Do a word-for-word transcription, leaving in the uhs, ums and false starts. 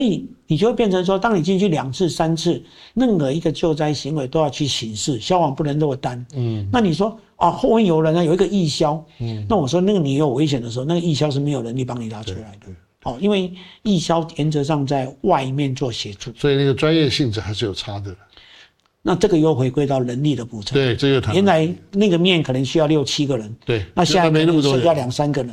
以你就会变成说，当你进去两次、三次，任何一个救灾行为都要去请示，消防不能落单。嗯，那你说啊，后面有人呢，有一个义消，嗯，那我说那个你有危险的时候，那个义消是没有能力帮你拉出来的。哦，因为义消原则上在外面做协助， 所以那个专业性质还是有差的。 那这个又回归到人力的补偿。 对，这个谈原来那个面可能需要六七个人， 对， 那现在没那么多人，需要两三个人。